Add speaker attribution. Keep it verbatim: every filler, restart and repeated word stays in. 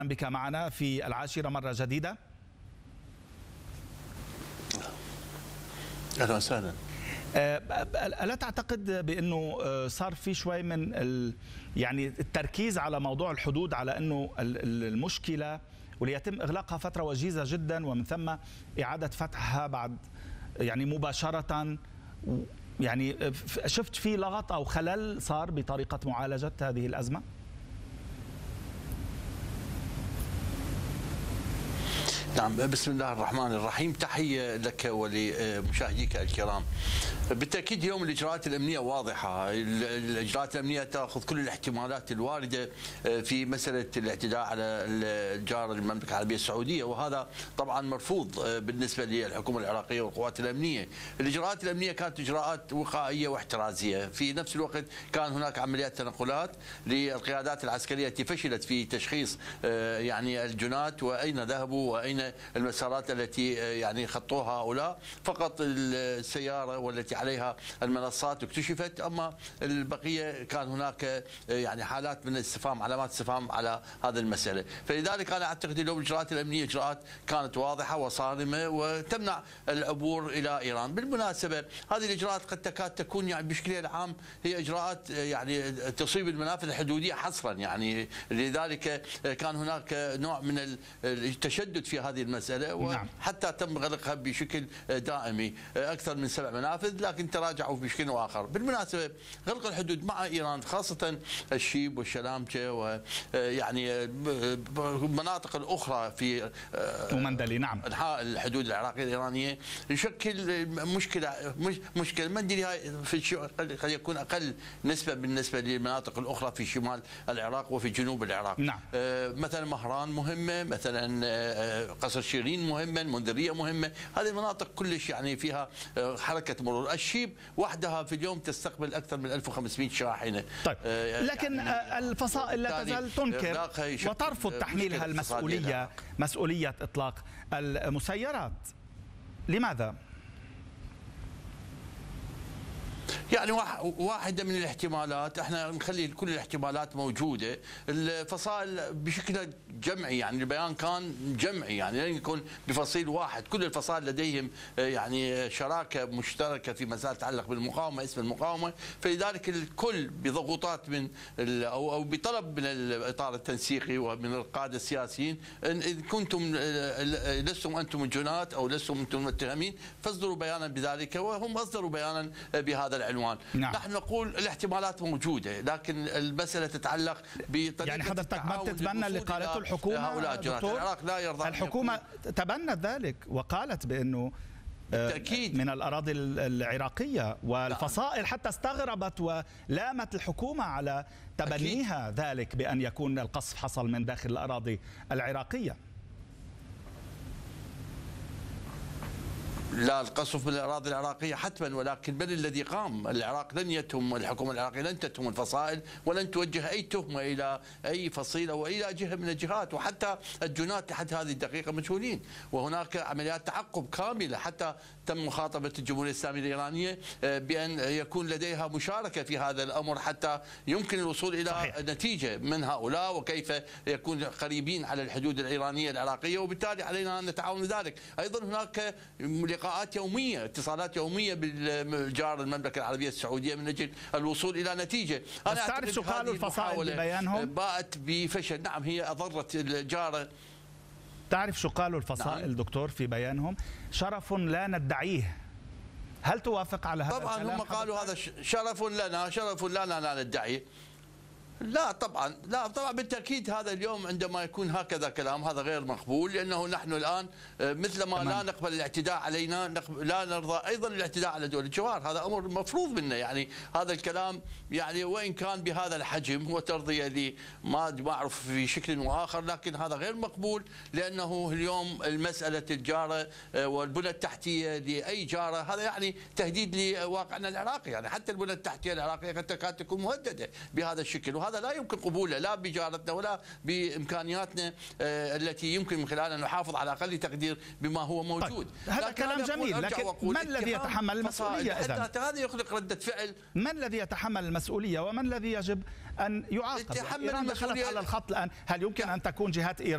Speaker 1: بك معنا في العاشرة مرة جديدة.
Speaker 2: أهلا وسهلا.
Speaker 1: ألا تعتقد بأنه صار في شوي من ال يعني التركيز على موضوع الحدود على أنه المشكلة وليتم إغلاقها فترة وجيزة جدا ومن ثم إعادة فتحها بعد يعني مباشرة؟ يعني شفت في لغط أو خلل صار بطريقة معالجة هذه الأزمة؟
Speaker 2: نعم، بسم الله الرحمن الرحيم. تحية لك ولمشاهديك الكرام. بالتأكيد اليوم الإجراءات الأمنية واضحة، الإجراءات الأمنية تأخذ كل الاحتمالات الواردة في مسألة الاعتداء على الجار المملكة العربية السعودية، وهذا طبعا مرفوض بالنسبة للحكومة العراقية والقوات الأمنية. الإجراءات الأمنية كانت إجراءات وقائية واحترازية، في نفس الوقت كان هناك عمليات تنقلات للقيادات العسكرية التي فشلت في تشخيص يعني الجنات وأين ذهبوا وأين المسارات التي يعني خطوها هؤلاء. فقط السيارة والتي عليها المنصات اكتشفت، اما البقيه كان هناك يعني حالات من الاستفهام، علامات استفهام على هذه المساله. فلذلك انا اعتقد اليوم الاجراءات الامنيه اجراءات كانت واضحه وصارمه وتمنع العبور الى ايران. بالمناسبه هذه الاجراءات قد تكاد تكون يعني بشكلها العام هي اجراءات يعني تصيب المنافذ الحدوديه حصرا، يعني لذلك كان هناك نوع من التشدد في هذه المساله، وحتى تم غلقها بشكل دائمي اكثر من سبع منافذ، لكن تراجعوا بشكل اخر. بالمناسبه غلق الحدود مع ايران خاصه الشيب والشلامچه ويعني المناطق الاخرى في
Speaker 1: ومندلي نعم
Speaker 2: انحاء الحدود العراقيه الايرانيه يشكل مشكله مشكله مندلي هاي في قد يكون اقل نسبه بالنسبه للمناطق الاخرى في شمال العراق وفي جنوب العراق.
Speaker 1: نعم.
Speaker 2: مثلا مهران مهمه، مثلا قصر شيرين مهمه، المنذريه مهمه، هذه المناطق كلش يعني فيها حركه مرور. الشيب وحدها في اليوم تستقبل اكثر من ألف وخمسمئة شاحنه.
Speaker 1: طيب لكن يعني الفصائل لا تزال تنكر وترفض تحميلها المسؤوليه، مسؤوليه اطلاق المسيرات. لماذا؟
Speaker 2: يعني واحدة من الاحتمالات، احنا نخلي كل الاحتمالات موجودة. الفصائل بشكل جمعي، يعني البيان كان جمعي، يعني لن يكون بفصيل واحد، كل الفصائل لديهم يعني شراكة مشتركة في مسائل تتعلق بالمقاومة، اسم المقاومة، فلذلك الكل بضغوطات من او او بطلب من الاطار التنسيقي ومن القادة السياسيين ان كنتم لستم انتم الجنات او لستم انتم المتهمين فاصدروا بيانا بذلك، وهم اصدروا بيانا بهذا العنوان. نعم. نحن نقول الاحتمالات موجودة، لكن المسألة تتعلق بطريقة
Speaker 1: يعني حضرتك ما تتبنى اللي قالته الحكومة دكتور؟
Speaker 2: العراق لا يرضى.
Speaker 1: الحكومة تبنت ذلك وقالت بأنه بالتأكيد من الأراضي العراقية، والفصائل حتى استغربت ولامت الحكومة على تبنيها أكيد. ذلك بأن يكون القصف حصل من داخل الأراضي العراقية.
Speaker 2: لا، القصف من الاراضي العراقيه حتما، ولكن من الذي قام؟ العراق لن يتهم، الحكومه العراقيه لن تتهم الفصائل ولن توجه اي تهمه الى اي فصيل او الى جهه من الجهات، وحتى الجنات لحد هذه الدقيقه مجهولين، وهناك عمليات تعقب كامله. حتى تم مخاطبه الجمهوريه الاسلاميه الايرانيه بان يكون لديها مشاركه في هذا الامر حتى يمكن الوصول الى صحيح. نتيجه من هؤلاء، وكيف يكون قريبين على الحدود الايرانيه العراقيه، وبالتالي علينا ان نتعاون ذلك. ايضا هناك لقاءات يوميه، اتصالات يوميه بالجار المملكه العربيه السعوديه من اجل الوصول الى نتيجه.
Speaker 1: انا تعرف شو قالوا الفصائل ببيانهم؟
Speaker 2: باءت بفشل. نعم، هي اضرت الجاره.
Speaker 1: تعرف شو قالوا الفصائل نعم. دكتور في بيانهم؟ شرف لا ندعيه. هل توافق على هذا
Speaker 2: طبعا
Speaker 1: الكلام؟
Speaker 2: هم قالوا هذا شرف لنا، شرف لنا لا ندعيه. لا طبعا، لا طبعا بالتاكيد هذا اليوم عندما يكون هكذا كلام هذا غير مقبول، لانه نحن الان مثل ما لا نقبل الاعتداء علينا لا نرضى ايضا الاعتداء على دول الجوار، هذا امر مفروض منا. يعني هذا الكلام يعني وان كان بهذا الحجم وترضيه لي ما اعرف في شكل واخر، لكن هذا غير مقبول، لانه اليوم المساله الجاره والبنى التحتيه لاي جاره هذا يعني تهديد لواقعنا العراقي، يعني حتى البنى التحتيه العراقيه قد تكاد تكون مهدده بهذا الشكل، وهذا هذا لا يمكن قبوله لا بجارتنا ولا بامكانياتنا التي يمكن من خلالها نحافظ على اقل تقدير بما هو موجود.
Speaker 1: طيب. هذا كلام جميل، لكن من الذي يتحمل المسؤوليه اذا؟
Speaker 2: هذا يخلق رده فعل.
Speaker 1: من الذي يتحمل المسؤوليه ومن الذي يجب ان يعاقب؟
Speaker 2: يتحمل
Speaker 1: إيران دخلت على الخط الان، هل يمكن ان تكون جهات إيران